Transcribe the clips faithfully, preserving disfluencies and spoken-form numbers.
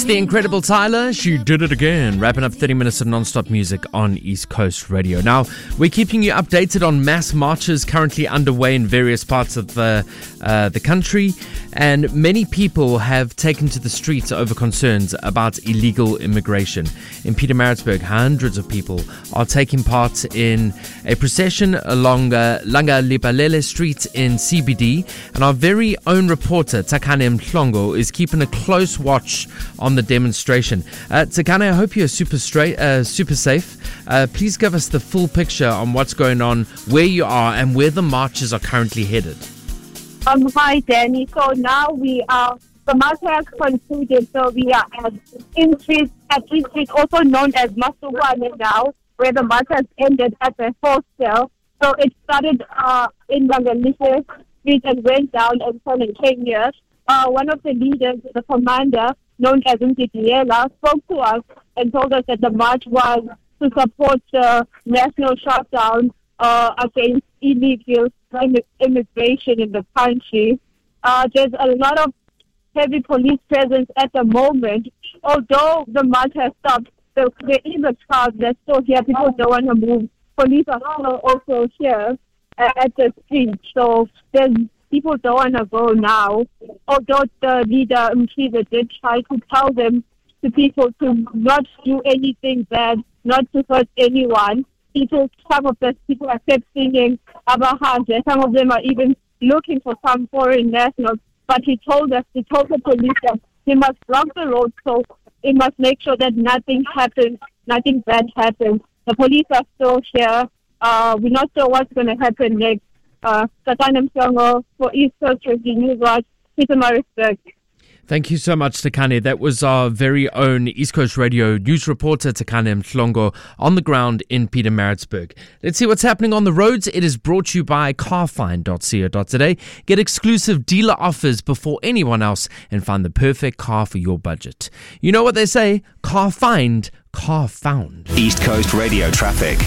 the incredible Tyler. She did it again. Wrapping up thirty minutes of non-stop music on East Coast Radio. Now, we're keeping you updated on mass marches currently underway in various parts of the, uh, the country. And many people have taken to the streets over concerns about illegal immigration. In Pietermaritzburg, hundreds of people are taking part in a procession along uh, Langa Lipalele Street in C B D. And our very own reporter, Takane Mhlongo, is keeping a close watch on the demonstration. Uh, Takane, I hope you're super straight, uh, super safe. Uh, please give us the full picture on what's going on, where you are, and where the marches are currently headed. Um, hi, Danny. So now we are, the march has concluded, so we are at in street, at in street, also known as Masuwane now, where the march has ended at the hostel. So it started uh, in Langalise Street and went down until it came here. Uh, one of the leaders, the commander, known as Mtitiela, spoke to us and told us that the march was to support the national shutdown uh, against illegal immigration in the country. Uh, there's a lot of heavy police presence at the moment. Although the march has stopped, there is a crowd that's still here. People don't want to move. Police are still also here at the street. So there's people don't want to go now. Although the leader, Mchiza, did try to tell them, to people, to not do anything bad, not to hurt anyone. People, some of the people are kept singing Abahanja. Some of them are even looking for some foreign nationals. But he told us, he told the police that he must block the road, so he must make sure that nothing happens, nothing bad happens. The police are still here. Uh, we're not sure what's going to happen next. Uh, Takane Mhlongo for East Coast Radio News Watch, Pietermaritzburg. Thank you so much, Takane. That was our very own East Coast Radio news reporter, Takane Mhlongo, on the ground in Pietermaritzburg. Let's see what's happening on the roads. It is brought to you by carfind dot co dot za. Get exclusive dealer offers before anyone else and find the perfect car for your budget. You know what they say, car find, car found. East Coast Radio traffic.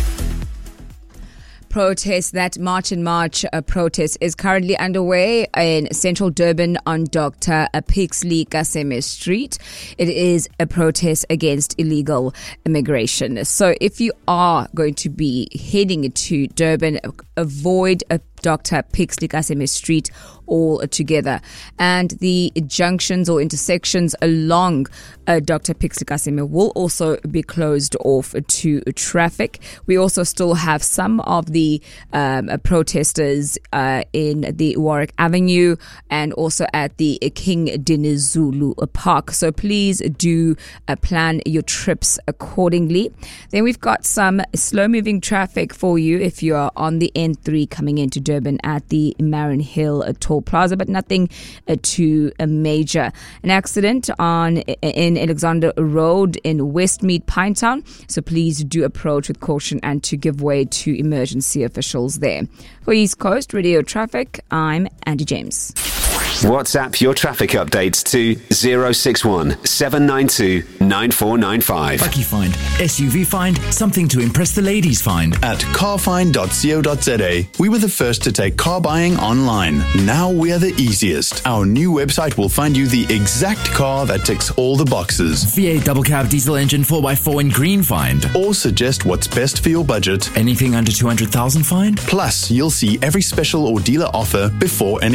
Protest, that March and March uh, protest is currently underway in central Durban on Doctor Pixley Kaseme Street. It is a protest against illegal immigration. So if you are going to be heading to Durban, avoid a Doctor Pixley Kaseme Street altogether. And the junctions or intersections along uh, Doctor Pixley Kaseme will also be closed off to traffic. We also still have some of the um, protesters uh, in the Warwick Avenue and also at the King Dinizulu Park. So please do uh, plan your trips accordingly. Then we've got some slow moving traffic for you if you are on the N three coming into Durban at the Marin Hill Toll Plaza, but nothing uh, too uh, major. An accident on in Alexander Road in Westmead, Pinetown. So please do approach with caution and to give way to emergency officials there. For East Coast Radio Traffic, I'm Andy James. WhatsApp your traffic updates to zero six one seven nine two nine four nine five. Bucky Find, S U V Find, something to impress the ladies find. At carfind dot co dot za, we were the first to take car buying online. Now we are the easiest. Our new website will find you the exact car that ticks all the boxes. V eight double cab diesel engine four by four in green find. Or suggest what's best for your budget. Anything under two hundred thousand find. Plus, you'll see every special or dealer offer before any